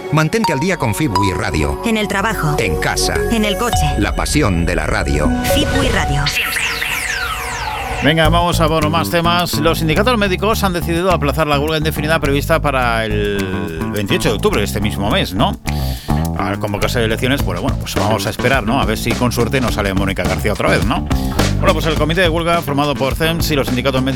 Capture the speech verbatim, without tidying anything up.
Mantente al día con Fibui Radio. En el trabajo. En casa. En el coche. La pasión de la radio. Fibui Radio. Venga, vamos a por más temas. Los sindicatos médicos han decidido aplazar la huelga indefinida prevista para el veintiocho de octubre, este mismo mes, ¿no? Al convocarse elecciones, pues bueno, pues vamos a esperar, ¿no? A ver si con suerte nos sale Mónica García otra vez, ¿no? Bueno, pues el comité de huelga formado por C E M S y los sindicatos médicos